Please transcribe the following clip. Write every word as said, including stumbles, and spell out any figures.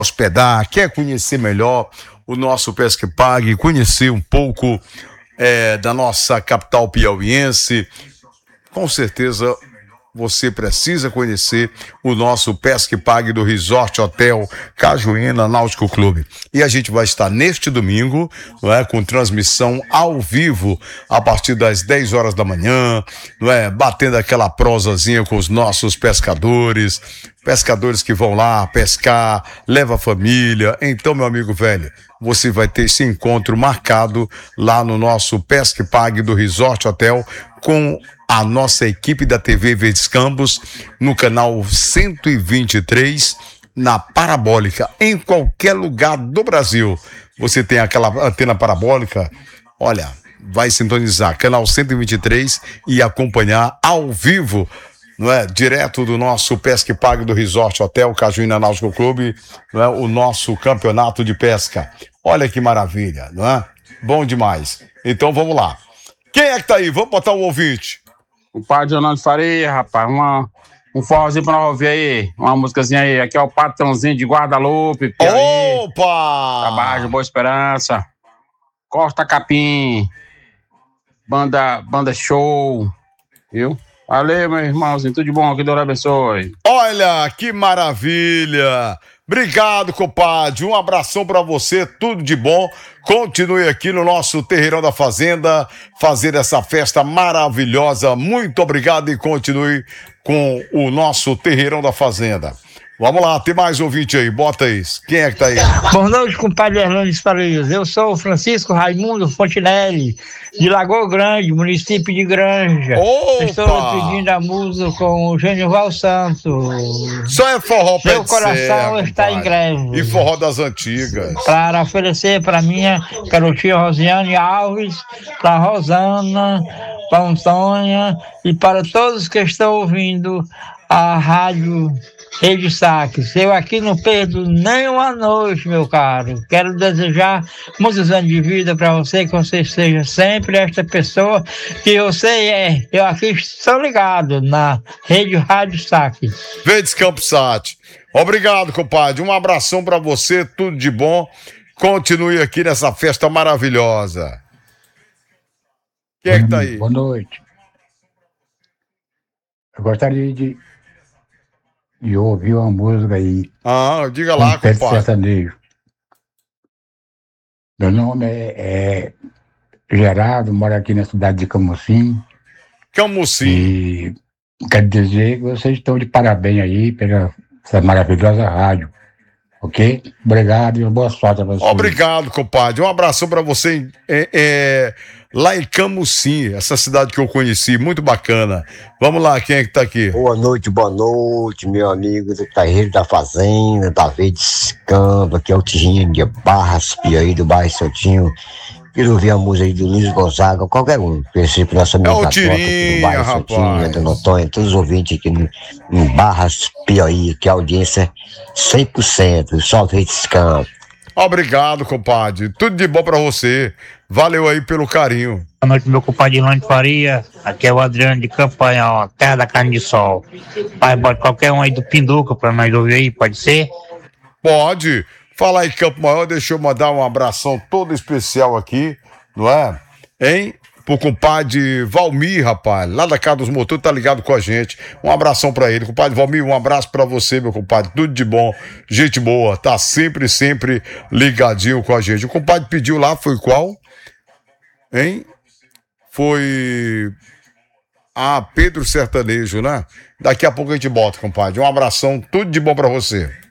hospedar, quer conhecer melhor o nosso Pesca e Pague, conhecer um pouco é, da nossa capital piauiense, com certeza você precisa conhecer o nosso Pesca e Pague do Resort Hotel Cajuína Náutico Clube. E a gente vai estar neste domingo, não é, com transmissão ao vivo a partir das dez horas da manhã, não é, batendo aquela prosazinha com os nossos pescadores, pescadores que vão lá pescar, leva a família. Então, meu amigo velho, você vai ter esse encontro marcado lá no nosso Pesca e Pague do Resort Hotel com a nossa equipe da T V Verdes Campos no canal cento e vinte e três, na parabólica, em qualquer lugar do Brasil. Você tem aquela antena parabólica, olha, vai sintonizar canal cento e vinte e três e acompanhar ao vivo, não é? Direto do nosso Pesca e Pague do Resort Hotel Cajuína Náutico Clube, não é? O nosso campeonato de pesca. Olha que maravilha, não é? Bom demais. Então vamos lá. Quem é que tá aí? Vamos botar um ouvinte. O padre Orlando Faria, rapaz, uma, um forrozinho pra nós ouvir aí, uma músicazinha aí. Aqui é o patrãozinho de Guadalupe, Piauí. Opa! Trabalho de Boa Esperança, Costa Capim, banda, banda show, viu? Valeu, meu irmãozinho, tudo de bom, que Deus abençoe. Olha, que maravilha! Obrigado, compadre. Um abração pra você, tudo de bom. Continue aqui no nosso Terreirão da Fazenda, fazer essa festa maravilhosa. Muito obrigado e continue com o nosso Terreirão da Fazenda. Vamos lá, tem mais ouvinte aí, bota isso. Quem é que tá aí? Boa noite, compadre Hernandes Farias. Eu sou o Francisco Raimundo Fontinelli, de Lagoa Grande, município de Granja. Opa! Estou pedindo a música com o Genival Santos. Só é forró pé Meu de coração serra, está compadre. em greve. E forró das antigas. Para oferecer para minha garotinha Rosiane Alves, para Rosana, para Antônia e para todos que estão ouvindo a rádio Rede Saques. Eu aqui não perdo nem uma noite, meu caro. Quero desejar muitos anos de vida para você, que você seja sempre esta pessoa que você é. Eu aqui estou ligado na Rede Rádio Saques. Verdes Campos Sat. Obrigado, compadre. Um abração para você, tudo de bom. Continue aqui nessa festa maravilhosa. Quem é que tá aí? Boa noite. Eu gostaria de, de ouvir uma música aí. Ah, diga lá, um compadre. sertanejo. Meu nome é, é Gerardo, moro aqui na cidade de Camusim. Camusim. E quero dizer que vocês estão de parabéns aí pela essa maravilhosa rádio. Ok? Obrigado e uma boa sorte a vocês. Obrigado, compadre. Um abração para você é, é, lá em Camusim, essa cidade que eu conheci, muito bacana. Vamos lá, quem é que tá aqui? Boa noite, boa noite, meu amigo do Terreiro da Fazenda, da Verdes Campos, aqui é o Tiginho de Barras, Piauí, do bairro Santinho. Quero ouvir a música aí do Luiz Gonzaga, qualquer um. Pensei pro nosso amigo É o da Toca, aqui no bairro Santinho, do Notonha, todos os ouvintes aqui no, em Barras, Piauí, que a audiência cem por cento, só Verdes Campos. Obrigado, compadre. Tudo de bom pra você. Valeu aí pelo carinho. Boa noite, meu compadre Ilante Faria. Aqui é o Adriano de Campanha, ó, terra da carne de sol. Pai, bota qualquer um aí do Pinduca pra nós ouvir aí, pode ser? Pode. Fala aí, Campo Maior, deixa eu mandar um abração todo especial aqui, não é? Hein? Pro compadre Valmir, rapaz, lá da Casa dos Motores, tá ligado com a gente. Um abração pra ele. Compadre Valmir, um abraço pra você, meu compadre. Tudo de bom, gente boa, tá sempre, sempre ligadinho com a gente. O compadre pediu lá, foi qual? Hein? Foi... Ah, Pedro Sertanejo, né? Daqui a pouco a gente bota, compadre. Um abração, tudo de bom pra você.